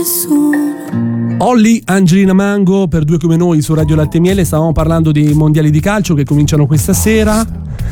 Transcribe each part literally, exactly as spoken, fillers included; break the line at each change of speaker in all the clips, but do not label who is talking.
nessuno.
Olli, Angelina Mango per Due Come Noi su Radio Latte e Miele. Stavamo parlando dei mondiali di calcio che cominciano questa sera.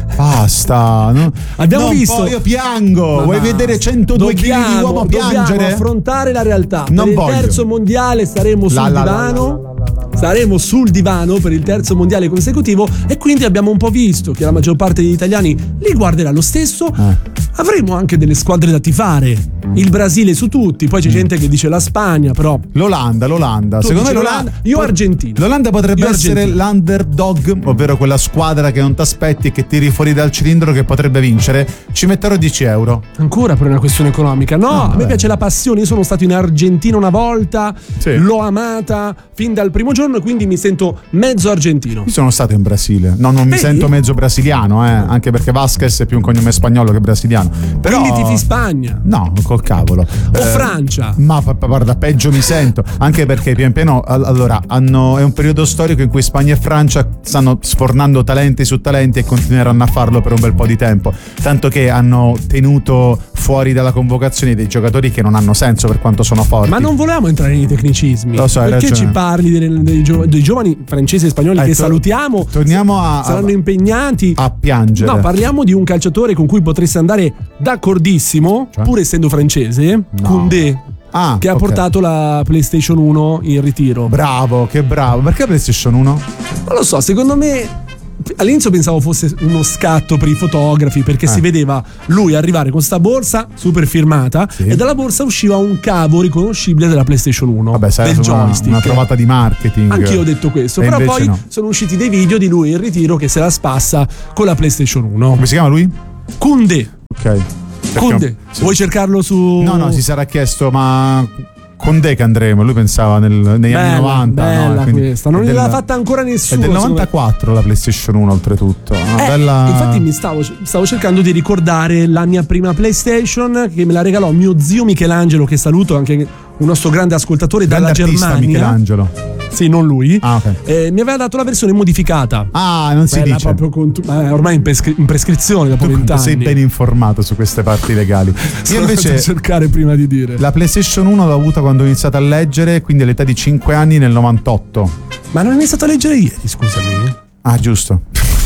Basta, no?
Abbiamo
non
visto.
Poi io piango.
Ma
Vuoi
no.
vedere centodue chili di uomo piangere?
Dobbiamo affrontare la realtà.
Non
per il
voglio.
terzo mondiale staremo sul
La, la,
divano.
la, la, la, la, la.
Saremo sul divano per il terzo mondiale consecutivo e quindi abbiamo un po' visto che la maggior parte degli italiani li guarderà lo stesso.
Eh.
Avremo anche delle squadre da tifare. Il Brasile su tutti, poi c'è gente che dice la Spagna, però
L'Olanda, l'Olanda.
Tu
Secondo me
dici
l'Olanda.
Io Argentina.
L'Olanda potrebbe
Io
essere
Argentina.
l'underdog, ovvero quella squadra che non ti aspetti e che tiri fuori dal cilindro che potrebbe vincere. Ci metterò dieci euro.
Ancora per una questione economica. No,
Ah,
a me
vabbè.
piace la passione. Io sono stato in Argentina una volta,
Sì.
l'ho amata fin dal primo giorno e quindi mi sento mezzo argentino.
Io sono stato in Brasile. No, non mi
Vedi?
sento mezzo brasiliano, eh, anche perché Vasquez è più un cognome spagnolo che brasiliano. Però
Quindi tifi Spagna
No, col cavolo.
o
Eh,
Francia.
Ma pa- pa- guarda, peggio mi sento. Anche perché pian piano, all- allora, hanno, è un periodo storico in cui Spagna e Francia stanno sfornando talenti su talenti e continueranno a farlo per un bel po' di tempo. Tanto che hanno tenuto fuori dalla convocazione dei giocatori che non hanno senso per quanto sono forti.
Ma non volevamo entrare nei tecnicismi.
Lo so, hai
Perché
ragione.
ci parli dei, dei, gio- dei giovani francesi e spagnoli
Eh,
che
to-
salutiamo?
torniamo a-
Saranno
a-
impegnati.
a piangere.
No, parliamo di un calciatore con cui potresti andare d'accordissimo,
Cioè?
pur essendo francese, Koundé,
Ah,
che ha
ok.
portato la PlayStation uno in ritiro.
Bravo, che bravo. Perché PlayStation uno?
Non lo so, secondo me all'inizio pensavo fosse uno scatto per i fotografi, perché
Eh.
si vedeva lui arrivare con sta borsa super firmata
Sì.
e dalla borsa usciva un cavo riconoscibile della PlayStation uno,
Vabbè, sai,
del
una,
joystick.
una trovata di marketing.
Anch'io ho detto questo,
E
però
invece
poi
no.
sono usciti dei video di lui in ritiro che se la spassa con la PlayStation uno.
Come si chiama lui?
Koundé.
Ok. Perché-
Koundé.
sì.
Vuoi cercarlo su
No, no, si sarà chiesto, ma con De che andremo? Lui pensava nel- negli
Bella,
anni novanta.
bella
no? Quindi
questa, non
è
gliel'ha
del-
fatta ancora
È
nessuno.
del
secondo me.
novantaquattro la PlayStation uno, oltretutto. Una
Eh,
bella...
Infatti mi stavo, stavo cercando di ricordare la mia prima PlayStation che me la regalò mio zio Michelangelo, che saluto, anche un nostro grande ascoltatore
Grande
dalla
artista,
Germania.
Michelangelo.
Sì, non lui.
Ah, ok.
Eh, mi aveva dato la versione modificata.
Ah, non si
Bella,
dice.
proprio con tu- ma è ormai in, prescri- in prescrizione dopo
Tu
vent'anni.
sei ben informato su queste parti legali. Io
Sono andato a
invece
cercare prima di dire.
la PlayStation uno l'ho avuta quando ho iniziato a leggere, quindi all'età di cinque anni nel novantotto.
Ma non è iniziato a leggere ieri, scusami.
Ah, giusto.